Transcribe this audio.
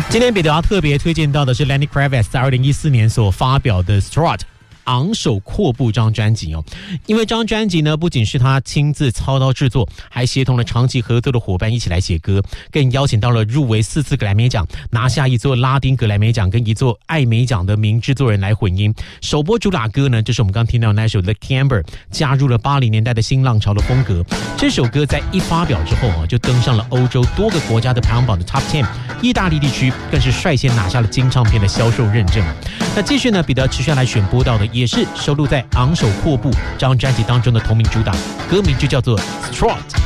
今天彼得要特别推荐到的是 Lenny Kravitz 在2014年所发表的 Strut昂首阔步这张专辑哦，因为这张专辑呢，不仅是他亲自操刀制作，还协同了长期合作的伙伴一起来写歌，更邀请到了入围4次格莱美奖，拿下1座拉丁格莱美奖跟1座艾美奖的名制作人来混音。首播主打歌呢，就是我们刚听到的那首 The Camber， 加入了80年代的新浪潮的风格。这首歌在一发表之后啊，就登上了欧洲多个国家的排行榜的 Top 10， 意大利地区更是率先拿下了金唱片的销售认证。那继续呢，彼得持续来选播到的也是收录在《昂首阔步》这张专辑当中的同名主打，歌名就叫做 Strut。